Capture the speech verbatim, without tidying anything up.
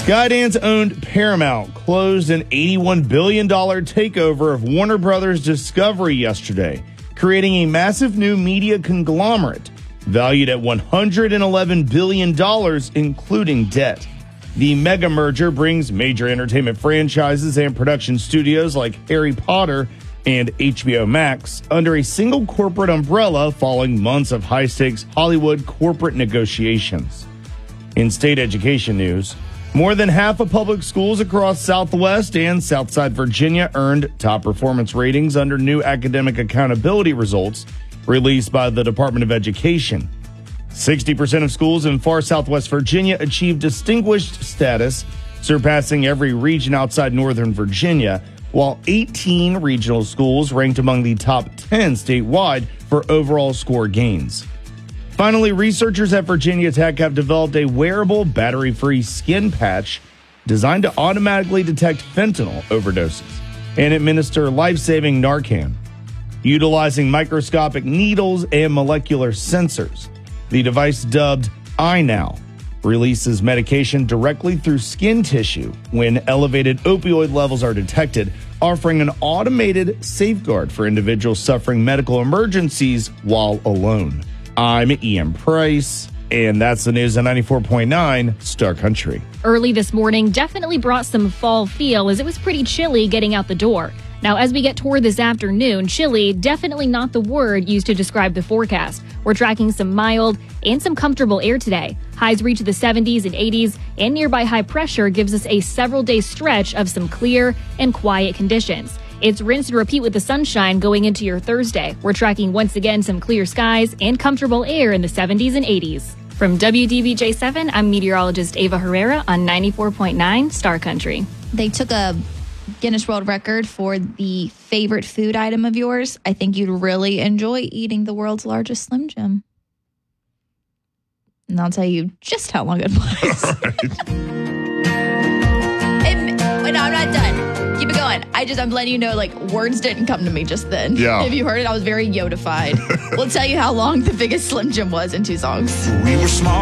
Skydance-owned Paramount closed an eighty-one billion dollars takeover of Warner Brothers Discovery yesterday, creating a massive new media conglomerate valued at one hundred eleven billion dollars, including debt. The mega merger brings major entertainment franchises and production studios like Harry Potter and H B O Max under a single corporate umbrella following months of high-stakes Hollywood corporate negotiations. In state education news, more than half of public schools across Southwest and Southside Virginia earned top performance ratings under new academic accountability results released by the Department of Education. sixty percent of schools in far Southwest Virginia achieved distinguished status, surpassing every region outside Northern Virginia, while eighteen regional schools ranked among the top ten statewide for overall score gains. Finally, researchers at Virginia Tech have developed a wearable, battery-free skin patch designed to automatically detect fentanyl overdoses and administer life-saving Narcan. Utilizing microscopic needles and molecular sensors, the device, dubbed iNow, releases medication directly through skin tissue when elevated opioid levels are detected, offering an automated safeguard for individuals suffering medical emergencies while alone. I'm Ian Price, and that's the news on ninety-four point nine Star Country. Early this morning definitely brought some fall feel as it was pretty chilly getting out the door. Now, as we get toward this afternoon, chilly, definitely not the word used to describe the forecast. We're tracking some mild and some comfortable air today. Highs reach the seventies and eighties, and nearby high pressure gives us a several-day stretch of some clear and quiet conditions. It's rinse and repeat with the sunshine going into your Thursday. We're tracking once again some clear skies and comfortable air in the seventies and eighties. From W D B J seven, I'm meteorologist Ava Herrera on ninety-four point nine Star Country. They took a Guinness World Record for the favorite food item of yours. I think you'd really enjoy eating the world's largest Slim Jim. And I'll tell you just how long it was. Right. and, wait, no, I'm not done. Keep it going. I just, I'm letting you know, like, words didn't come to me just then. Yeah. If you heard it, I was very Yoda-fied. We'll tell you how long the biggest Slim Jim was in two songs. We were small.